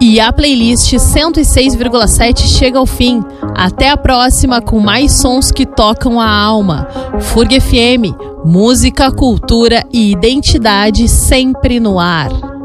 E a playlist 106,7 chega ao fim. Até a próxima com mais sons que tocam a alma. FURG FM, música, cultura e identidade sempre no ar.